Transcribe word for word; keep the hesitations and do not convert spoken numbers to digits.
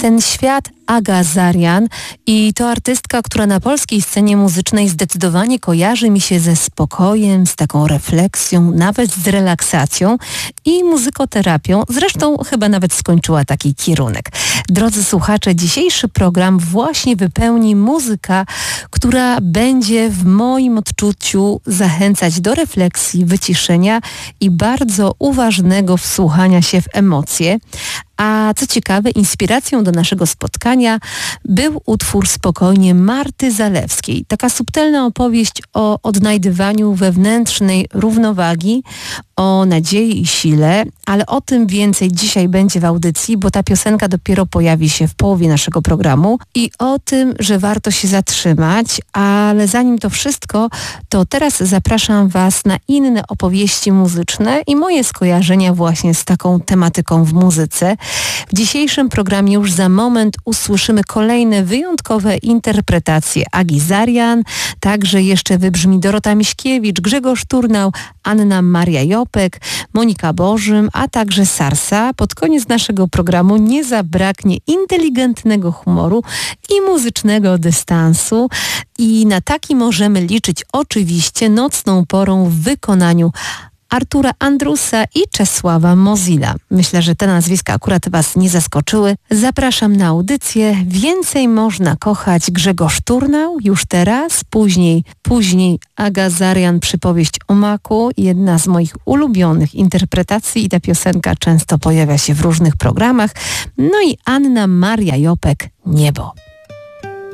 ten świat Aga Zarian i to artystka, która na polskiej scenie muzycznej zdecydowanie kojarzy mi się ze spokojem, z taką refleksją, nawet z relaksacją i muzykoterapią. Zresztą chyba nawet skończyła taki kierunek. Drodzy słuchacze, dzisiejszy program właśnie wypełni muzyka, która będzie w moim odczuciu zachęcać do refleksji, wyciszenia i bardzo uważnego wsłuchania się w emocje. A co ciekawe, inspiracją do naszego spotkania był utwór Spokojnie Marty Zalewskiej. Taka subtelna opowieść o odnajdywaniu wewnętrznej równowagi, o nadziei i sile, ale o tym więcej dzisiaj będzie w audycji, bo ta piosenka dopiero pojawi się w połowie naszego programu i o tym, że warto się zatrzymać, ale zanim to wszystko, to teraz zapraszam Was na inne opowieści muzyczne i moje skojarzenia właśnie z taką tematyką w muzyce. W dzisiejszym programie już za moment usłyszymy kolejne wyjątkowe interpretacje Agi Zarian, także jeszcze wybrzmi Dorota Miśkiewicz, Grzegorz Turnał, Anna Maria Jopek, Monika Bożym, a także Sarsa. Pod koniec naszego programu nie zabraknie inteligentnego humoru i muzycznego dystansu i na taki możemy liczyć oczywiście nocną porą w wykonaniu Artura Andrusa i Czesława Mozilla. Myślę, że te nazwiska akurat Was nie zaskoczyły. Zapraszam na audycję. Więcej można kochać. Grzegorz Turnał już teraz, później, później Aga Zarian, Przypowieść o maku, jedna z moich ulubionych interpretacji i ta piosenka często pojawia się w różnych programach. No i Anna Maria Jopek, Niebo.